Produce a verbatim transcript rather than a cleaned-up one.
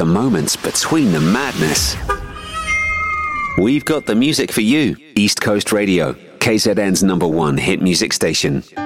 the moments between the madness. We've got the music for you. East Coast Radio, K Z N's number one hit music station.